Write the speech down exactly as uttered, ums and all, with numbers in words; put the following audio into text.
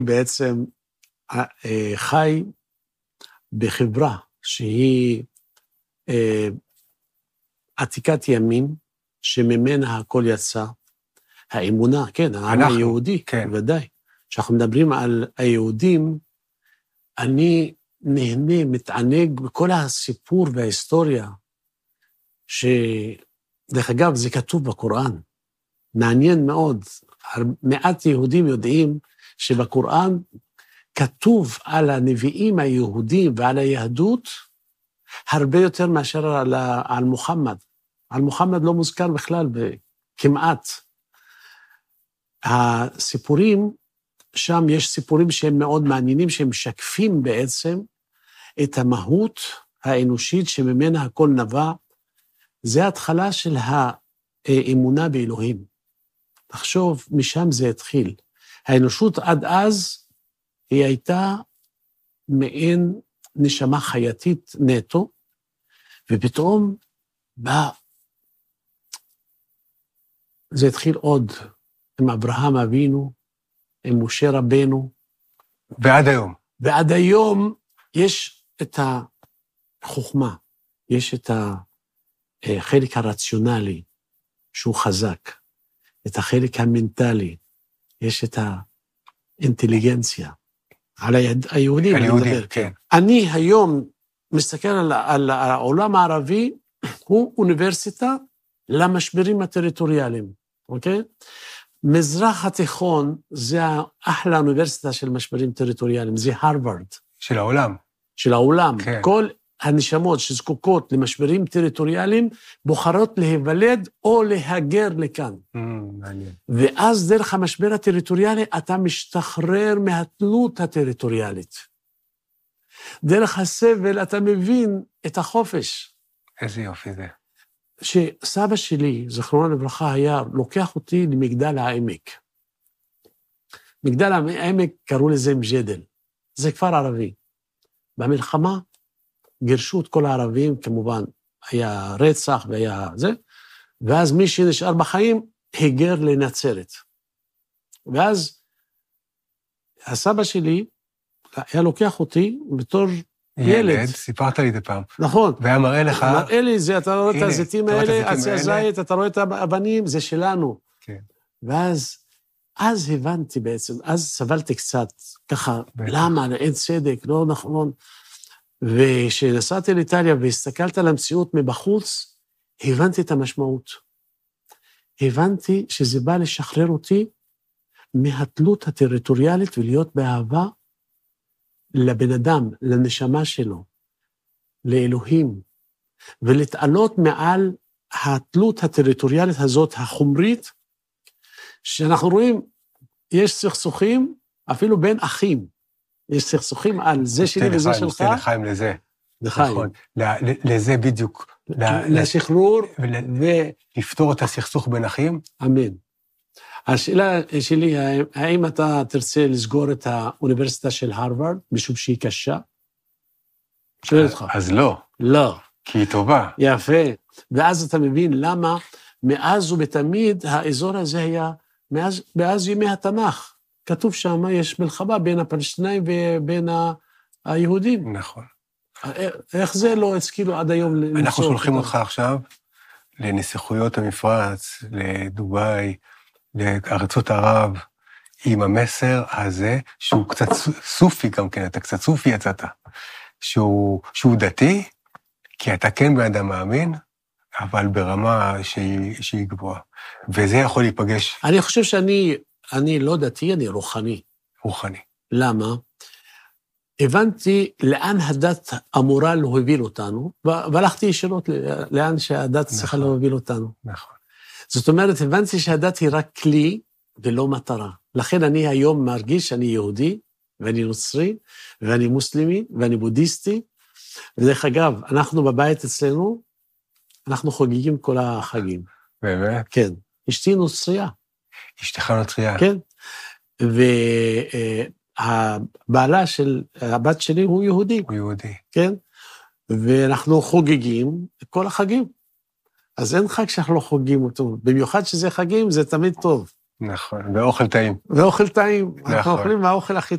בעצם חי בחברה שהיא עתיקת ימים, שממנה הכל יצא, האמונה, כן, העם היהודי, כן. ודאי. כשאנחנו מדברים על היהודים, אני נהנה, מתענג בכל הסיפור וההיסטוריה, שדרך אגב, זה כתוב בקוראן, מעניין מאוד, מעט יהודים יודעים שבקוראן כתוב על הנביאים היהודים ועל היהדות, הרבה יותר מאשר על, על מוחמד. על מוחמד לא מוזכר בכלל, כמעט. הסיפורים, שם יש סיפורים שהם מאוד מעניינים, שהם משקפים בעצם את המהות האנושית שממנה הכל נבע. זה ההתחלה של האמונה באלוהים. תחשוב, משם זה התחיל. האנושות עד אז היא הייתה מעין נשמה חייתית נטו, ופתאום בא, זה התחיל עוד עם אברהם אבינו, עם משה רבנו. ועד היום. ועד היום יש את החוכמה, יש את החלק הרציונלי שהוא חזק, את החלק המנטלי, יש את האינטליגנציה. על היהודים, על יהודים, כן. אני היום מסתכל על, על העולם הערבי, הוא אוניברסיטה למשברים הטריטוריאליים, אוקיי? מזרח התיכון זה אחלה אוניברסיטה של משברים טריטוריאליים, זה הרווארד. של העולם. של העולם. כן. כל הנשמות שזקוקות למשברים טריטוריאליים, בוחרות להיוולד או להגר לכאן. Mm, מעניין. ואז דרך המשבר הטריטוריאלי, אתה משתחרר מהתלות הטריטוריאלית. דרך הסבל אתה מבין את החופש. איזה יופי זה. שסבא שלי, זכרונו לברכה, היה לוקח אותי למגדל העמק. מגדל העמק קראו לזה מג'דל. זה כפר ערבי. במלחמה גירשו את כל הערבים, כמובן, היה רצח והיה זה, ואז מי שנשאר בחיים היגר לנצרת. ואז הסבא שלי היה לוקח אותי בתור ילד. ילד, סיפרת לי את זה פעם. נכון. והיה מראה לך... מראה לי זה, אתה רואה את הזיתים האלה, עצי האלה. הזית, אתה רואה את האבנים, זה שלנו. כן. ואז, אז הבנתי בעצם, אז סבלתי קצת, ככה, בטח. למה, אין צדק, לא נכון. וכשנסעתי לאיטליה והסתכלת על המציאות מבחוץ, הבנתי את המשמעות. הבנתי שזה בא לשחרר אותי מהתלות הטריטוריאלית ולהיות באהבה לבן אדם, לנשמה שלו, לאלוהים, ולהתעלות מעל התלות הטריטוריאלית הזאת, החומרית, שאנחנו רואים, יש סכסוכים, אפילו בין אחים, יש סכסוכים על זה שלי וזה שלך. תן לחיים לזה. לחיים. נכון, לזה בדיוק. לשחרור. ולפתור את הסכסוך בין אחים. אמן. השאלה שלי, האם אתה תרצה לסגור את האוניברסיטה של הרווארד, משום שהיא קשה? שואל אותך. אז לא. לא. כי היא טובה. יפה. ואז אתה מבין למה מאז ובתמיד האזור הזה היה, מאז, מאז ימי התנ"ך. כתוב שם, יש מלחמה בין הפלסטינאים ובין היהודים. נכון. איך זה לא השכילו עד היום? אנחנו שולחים אותך עכשיו לנסיכויות המפרץ, לדובאי, לארצות ערב, עם המסר הזה, שהוא קצת סופי גם כן, אתה קצת סופי יצאת, שהוא, שהוא דתי, כי אתה כן בן אדם מאמין, אבל ברמה שהיא, שהיא גבוהה. וזה יכול להיפגש. אני חושב שאני, אני לא דתי, אני רוחני. רוחני. למה? הבנתי לאן הדת אמורה להוביל אותנו, והלכתי ישירות לאן שהדת צריכה להוביל אותנו. נכון. זאת אומרת, הבנתי שהדת היא רק כלי ולא מטרה. לכן אני היום מרגיש שאני יהודי, ואני נוצרי, ואני מוסלמי, ואני בודהיסטי. ודרך אגב, אנחנו בבית אצלנו, אנחנו חוגגים כל החגים. באמת? כן. אשתי נוצריה. אשתך נוצריה. כן. והבעלה של הבת שלי הוא יהודי. הוא יהודי. כן. ואנחנו חוגגים כל החגים. אז אין חג שאנחנו לא חוגגים אותו. במיוחד שזה חגים, זה תמיד טוב. נכון, ואוכל טעים. ואוכל טעים. נכון. אנחנו אוכלים מהאוכל הכי